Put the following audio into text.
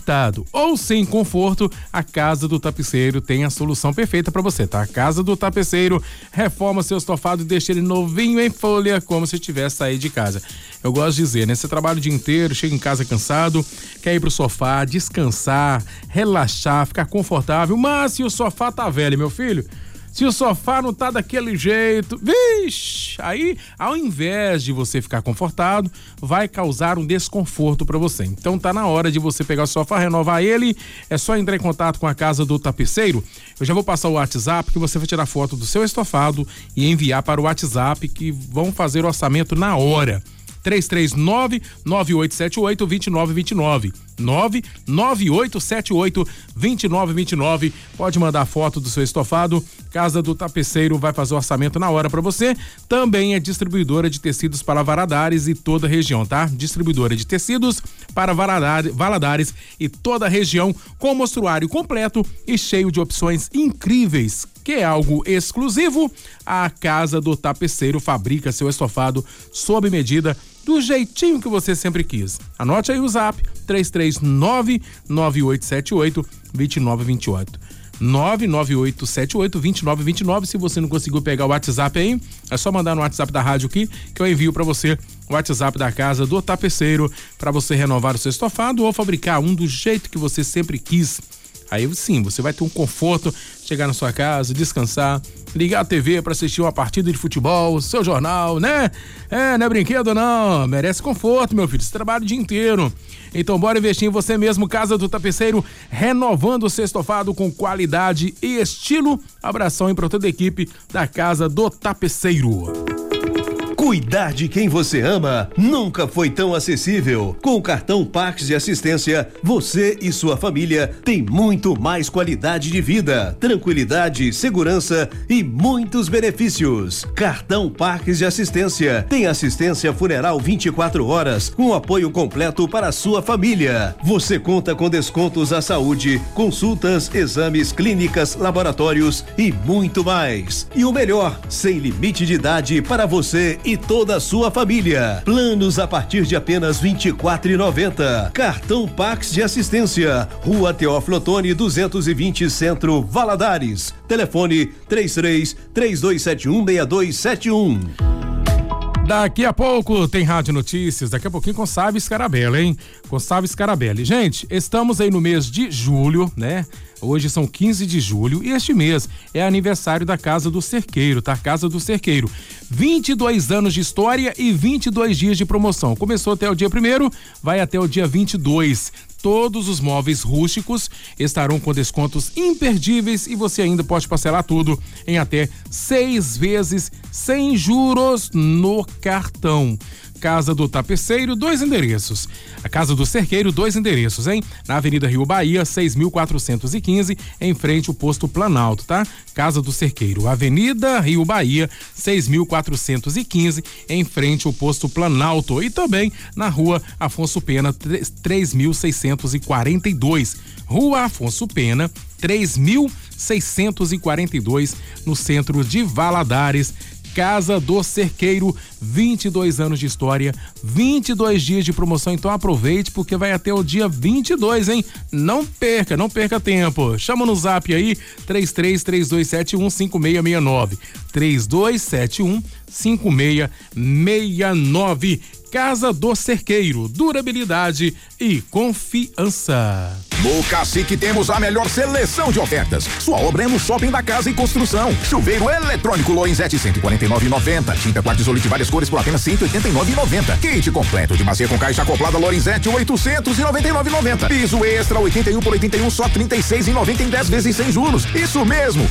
confortado ou sem conforto, a Casa do Tapeceiro tem a solução perfeita para você, tá? A Casa do Tapeceiro reforma seu estofado e deixa ele novinho em folha, como se tivesse saído de casa. Eu gosto de dizer, né? Você trabalha o dia inteiro, chega em casa cansado, quer ir pro sofá, descansar, relaxar, ficar confortável, mas se o sofá tá velho, meu filho, se o sofá não tá daquele jeito, vixe, aí ao invés de você ficar confortável, vai causar um desconforto para você. Então tá na hora de você pegar o sofá, renovar ele, é só entrar em contato com a Casa do Tapeceiro. Eu já vou passar o WhatsApp que você vai tirar foto do seu estofado e enviar para o WhatsApp que vão fazer o orçamento na hora. 339-9878-2929. 99878-2929. Pode mandar foto do seu estofado. Casa do Tapeceiro vai fazer o orçamento na hora para você. Também é distribuidora de tecidos para Valadares e toda a região, tá? Distribuidora de tecidos para Valadares e toda a região, com mostruário completo e cheio de opções incríveis. Que é algo exclusivo, a Casa do Tapeceiro fabrica seu estofado sob medida, do jeitinho que você sempre quis. Anote aí o zap, 339-9878-2928. 99878-2929. Se você não conseguiu pegar o WhatsApp aí, é só mandar no WhatsApp da rádio aqui, que eu envio para você o WhatsApp da Casa do Tapeceiro, para você renovar o seu estofado ou fabricar um do jeito que você sempre quis. Aí sim, você vai ter um conforto, chegar na sua casa, descansar, ligar a TV para assistir uma partida de futebol, seu jornal, né? Não é brinquedo não, merece conforto, meu filho, você trabalha o dia inteiro. Então bora investir em você mesmo, Casa do Tapeceiro, renovando o seu estofado com qualidade e estilo. Abração aí para toda a equipe da Casa do Tapeceiro. Cuidar de quem você ama nunca foi tão acessível. Com o cartão Parques de Assistência, você e sua família têm muito mais qualidade de vida, tranquilidade, segurança e muitos benefícios. Cartão Parques de Assistência tem assistência funeral 24 horas, com apoio completo para a sua família. Você conta com descontos à saúde, consultas, exames, clínicas, laboratórios e muito mais. E o melhor, sem limite de idade para você e toda a sua família. Planos a partir de apenas R$24,90. Cartão Pax de Assistência. Rua Teófilo Otoni, 220, Centro, Valadares. Telefone 33-3271-6271. Daqui a pouco tem Rádio Notícias, daqui a pouquinho com Sávio Scarabelli, hein? Com Sávio Scarabelli. Gente, estamos aí no mês de julho, né? Hoje são 15 de julho e este mês é aniversário da Casa do Cerqueiro, tá? Casa do Cerqueiro. 22 anos de história e 22 dias de promoção. Começou até o dia 1º, vai até o dia 22. Todos os móveis rústicos estarão com descontos imperdíveis e você ainda pode parcelar tudo em até 6 vezes sem juros no cartão. Casa do Tapeceiro, 2 endereços. A Casa do Cerqueiro, 2 endereços, hein? Na Avenida Rio Bahia, 6.415, em frente ao posto Planalto, tá? Casa do Cerqueiro, Avenida Rio Bahia, 6.415, em frente ao posto Planalto. E também na Rua Afonso Pena, 3.642. Rua Afonso Pena, 3.642, no centro de Valadares. Casa do Cerqueiro, 22 anos de história, 22 dias de promoção, então aproveite porque vai até o dia 22, hein? Não perca tempo. Chama no zap aí, 33-3271-5669. 3271-5669. Casa do Cerqueiro, durabilidade e confiança. No Cacique temos a melhor seleção de ofertas. Sua obra é no Shopping da Casa e Construção. Chuveiro eletrônico Lorenzetti, R$149,90. Tinta Quartzolite de várias cores por apenas R$189,90. Kit completo de bacia com caixa acoplada Lorenzetti, R$899,90. Piso extra 81 por 81, só R$36,90 em 10 vezes sem juros. Isso mesmo,